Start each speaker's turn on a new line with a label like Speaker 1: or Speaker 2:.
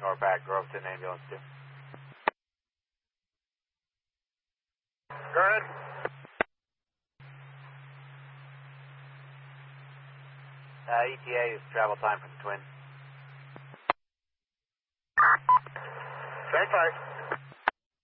Speaker 1: Norpac, Groveton, ambulance 2.
Speaker 2: Go ahead.
Speaker 1: ETA is travel time from Twin.
Speaker 2: Stand by.